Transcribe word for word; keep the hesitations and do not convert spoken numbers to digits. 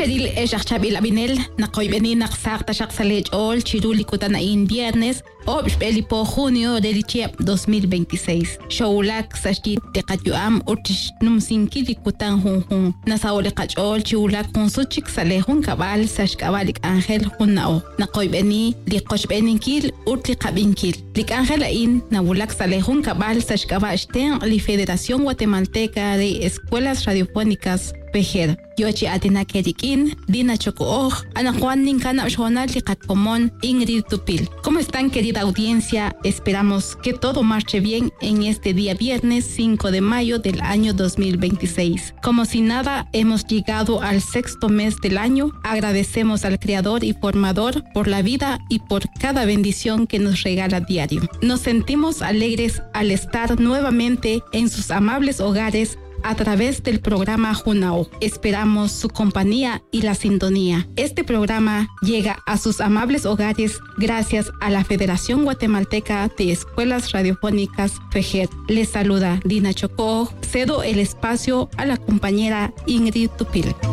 Eril Eshachchabil Abinel, Nakoybeni Naksakta Shaksalej Ol, Chirulikutan in viernes, Obshbelipo junio del dos mil veintiséis. Showlak Sashti Tekayuam Urtish Numsinkilikutan Hun, Nasaolekach Ol, Chiulak Consuchik Salehun Cabal, Sashkabalik Angel Hunao, Nakoybeni, Likoshbeninkil, Urti Kabinkil, Lik Angel Ain, Nabulak Salehun Cabal, Sashkabashten, Li Federación Guatemalteca de Escuelas Radiofónicas. Pejer, Yochi Atina Kerikin, Dina Chocooj, Ana Juan Ninkana Shonal Licatomón, Ingrid Tupil. ¿Cómo están, querida audiencia? Esperamos que todo marche bien en este día viernes cinco de mayo del año dos mil veintiséis. Como si nada, hemos llegado al sexto mes del año. Agradecemos al Creador y Formador por la vida y por cada bendición que nos regala diario. Nos sentimos alegres al estar nuevamente en sus amables hogares a través del programa Junao. Esperamos su compañía y la sintonía. Este programa llega a sus amables hogares gracias a la Federación Guatemalteca de Escuelas Radiofónicas FEJER. Les saluda Dina Chocó. Cedo el espacio a la compañera Ingrid Tupil.